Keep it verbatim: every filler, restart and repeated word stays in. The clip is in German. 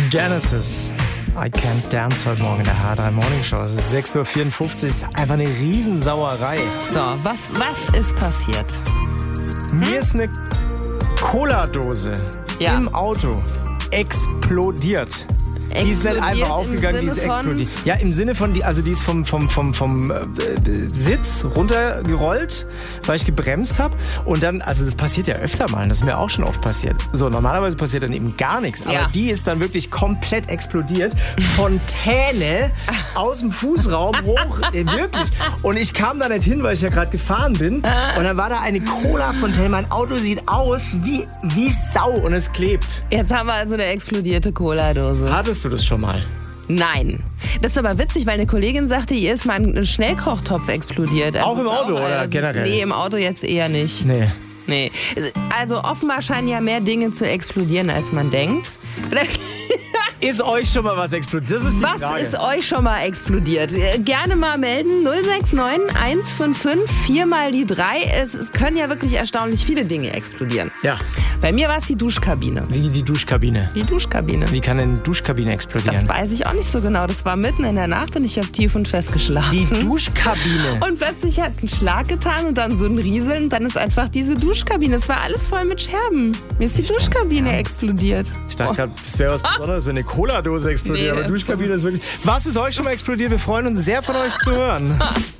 Genesis. I Can't Dance heute Morgen in der H drei Morning Show. Es ist sechs Uhr vierundfünfzig. Es ist einfach eine Riesensauerei. So, was, was ist passiert? Hm? Mir ist eine Cola-Dose ja. im Auto explodiert. Die ist nicht einfach aufgegangen, die ist explodiert. Ja, im Sinne von, die, also die ist vom, vom, vom, vom äh, Sitz runtergerollt, weil ich gebremst habe. Und dann, also das passiert ja öfter mal, das ist mir auch schon oft passiert. So, normalerweise passiert dann eben gar nichts. Aber ja. die ist dann wirklich komplett explodiert. Fontäne aus dem Fußraum hoch, äh, wirklich. Und ich kam da nicht hin, weil ich ja gerade gefahren bin. Und dann war da eine Cola-Fontäne. Mein Auto sieht aus wie, wie Sau und es klebt. Jetzt haben wir also eine explodierte Cola-Dose. Hattest du das schon mal? Nein. Das ist aber witzig, weil eine Kollegin sagte, ihr ist mal ein Schnellkochtopf explodiert. Also auch im Auto auch, oder also, generell? Nee, im Auto jetzt eher nicht. Nee. Nee. Also offenbar scheinen ja mehr Dinge zu explodieren, als man denkt. Ist euch schon mal was explodiert? Das ist die was Frage. ist euch schon mal explodiert? Gerne mal melden. null sechs neun eins fünf fünf vier mal die drei. Es, es können ja wirklich erstaunlich viele Dinge explodieren. Ja. Bei mir war es die Duschkabine. Wie die Duschkabine? Die Duschkabine. Wie kann eine Duschkabine explodieren? Das weiß ich auch nicht so genau. Das war mitten in der Nacht und ich habe tief und fest geschlafen. Die Duschkabine? Und plötzlich hat es einen Schlag getan und dann so ein Rieseln. Und dann ist einfach diese Duschkabine. Es war alles voll mit Scherben. Mir ist die ich Duschkabine dachte, explodiert. Ich dachte gerade, das wäre was Besonderes, wenn eine Cola-Dose explodiert. Nee, aber Duschkabine ist wirklich... Was ist euch schon mal explodiert? Wir freuen uns sehr, von euch zu hören.